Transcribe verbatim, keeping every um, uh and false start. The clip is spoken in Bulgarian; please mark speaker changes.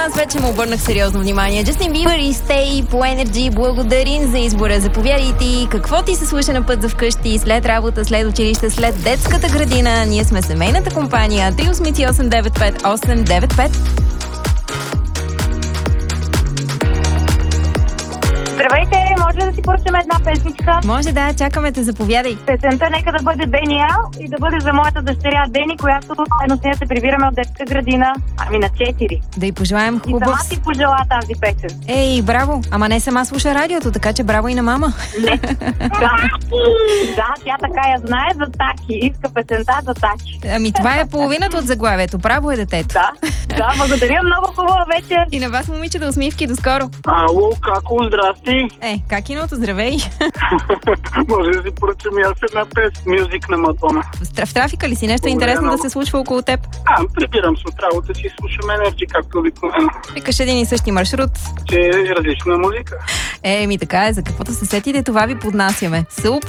Speaker 1: Аз вече му обърнах сериозно внимание. Джастин Бибър и Stay по Energy. Благодарим за избора. Заповядайте. Какво ти се слуша на път за вкъщи, след работа, след училище, след детската градина? Ние сме семейната компания. три осем осем девет пет осем девет пет.
Speaker 2: Здравейте, може ли да си поръчаме една песничка?
Speaker 1: Може да, чакаме те, заповядай.
Speaker 2: Песента нека да бъде Бени Ел и да бъде за моята дъщеря Дени, която едно с нея се прибираме от детска градина. Ами на четири.
Speaker 1: Да й пожелаем
Speaker 2: И
Speaker 1: хубав...
Speaker 2: сама си пожела тази песен.
Speaker 1: Ей, браво! Ама не сама слуша радиото, така че браво и на мама.
Speaker 2: Не. Да. Да, тя така я знае за Таки. Иска песента за Таки.
Speaker 1: Ами това е половината от заглавието. Браво е детето.
Speaker 2: Да, да, благодаря, много хубава вечер.
Speaker 1: И на вас, момичета, усмивки, до скоро.
Speaker 3: Ало, како, здрасти.
Speaker 1: Е, как иното, здравей.
Speaker 3: Може да си поръчам и аз една песен, мюзик на Мадона.
Speaker 1: В в трафика ли си? Нещо
Speaker 3: Благодаря
Speaker 1: интересно
Speaker 3: много.
Speaker 1: да се случва около теб?
Speaker 3: А, прибирам се от работа си, слушам Energy, както обикновено.
Speaker 1: Викаш един и същи маршрут.
Speaker 3: Че е различна музика.
Speaker 1: Е, ми така е, за каквото се сетите, това ви поднасяме. Супер!